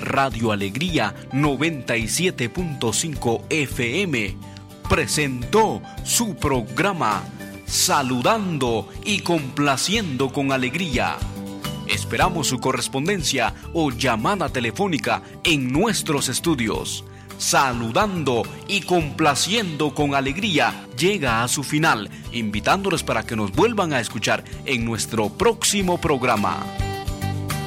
Radio Alegría 97.5 FM presentó su programa Saludando y Complaciendo con Alegría. Esperamos su correspondencia o llamada telefónica en nuestros estudios. Saludando y Complaciendo con Alegría llega a su final, invitándoles para que nos vuelvan a escuchar en nuestro próximo programa.